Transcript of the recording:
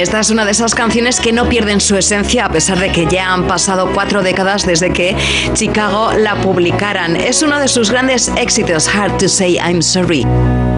Esta es una de esas canciones que no pierden su esencia a pesar de que ya han pasado 4 décadas desde que Chicago la publicaran. Es uno de sus grandes éxitos, Hard to Say I'm Sorry.